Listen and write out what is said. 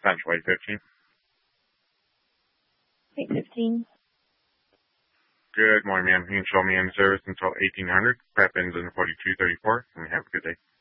Essentially 15. 8:15. Good morning, ma'am. You can show me in service until 1800. Prep ends in 4234, and have a good day.